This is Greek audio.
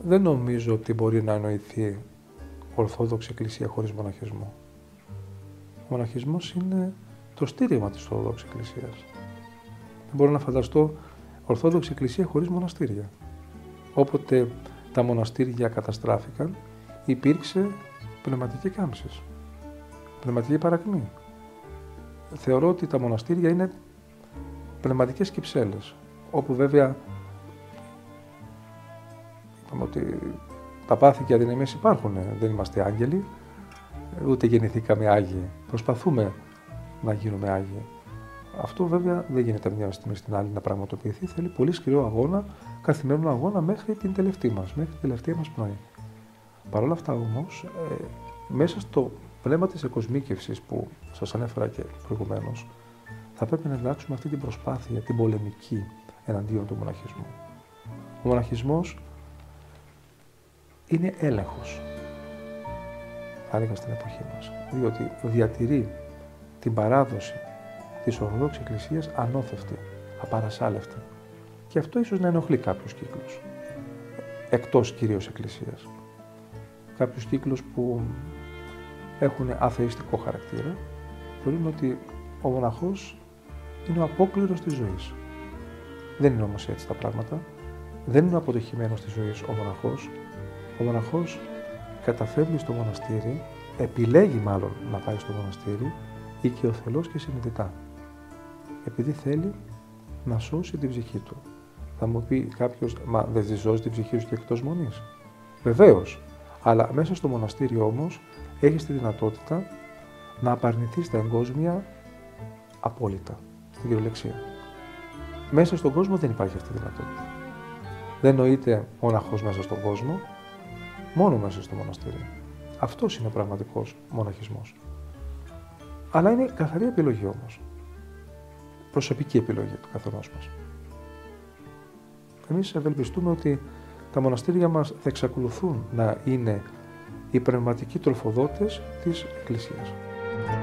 Δεν νομίζω ότι μπορεί να εννοηθεί Ορθόδοξη Εκκλησία χωρίς μοναχισμό. Ο μοναχισμός είναι το στήριγμα της Ορθόδοξης Εκκλησίας. Δεν μπορώ να φανταστώ Ορθόδοξη Εκκλησία χωρίς μοναστήρια. Όποτε τα μοναστήρια καταστράφηκαν, υπήρξε πνευματική κάμψης, πνευματική παρακμή. Θεωρώ ότι τα μοναστήρια είναι πνευματικές κυψέλες, όπου βέβαια είπαμε ότι τα πάθη και οι αδυναμίες υπάρχουν, δεν είμαστε άγγελοι, ούτε γεννηθήκαμε άγιοι. Προσπαθούμε να γίνουμε άγιοι. Αυτό βέβαια δεν γίνεται μια στιγμή στην άλλη να πραγματοποιηθεί. Θέλει πολύ σκληρό αγώνα, καθημερινό αγώνα μέχρι την τελευταία μας πνοή. Παρ' όλα αυτά όμως, μέσα στο πνεύμα της εκοσμίκευσης που σας ανέφερα και προηγουμένως, θα πρέπει να εντάξουμε αυτή την προσπάθεια, την πολεμική εναντίον του μοναχισμού. Ο μοναχισμός είναι έλεγχος, θα έλεγα στην εποχή μας, διότι διατηρεί την παράδοση της Ορθοδόξης Εκκλησίας ανώθευτη, απαρασάλευτη. Και αυτό ίσως να ενοχλεί κάποιους κύκλους, εκτός κυρίως Εκκλησίας. Κάποιους κύκλους που έχουν αθεϊστικό χαρακτήρα, θεωρούν ότι ο μοναχός είναι ο απόκληρος της ζωής. Δεν είναι όμως έτσι τα πράγματα. Δεν είναι ο αποτυχημένος της ζωής ο μοναχός. Ο μοναχός καταφεύγει στο μοναστήρι, επιλέγει μάλλον να πάει στο μοναστήρι, οικειοθελώς και συνειδητά. Επειδή θέλει να σώσει την ψυχή του. Θα μου πει κάποιος, μα δεν τη σώσει την ψυχή σου και εκτός μονής? Βεβαίως. Αλλά μέσα στο μοναστήρι όμως έχεις τη δυνατότητα να απαρνηθείς τα εγκόσμια απόλυτα, στην κυριολεξία. Μέσα στον κόσμο δεν υπάρχει αυτή η δυνατότητα. Δεν νοείται μοναχός μέσα στον κόσμο, μόνο μέσα στο μοναστήρι. Αυτός είναι ο πραγματικός μοναχισμός. Αλλά είναι καθαρή επιλογή όμως. Προσωπική επιλογή του καθενός μας. Εμείς ευελπιστούμε ότι τα μοναστήρια μας θα εξακολουθούν να είναι οι πνευματικοί τροφοδότες της Εκκλησίας.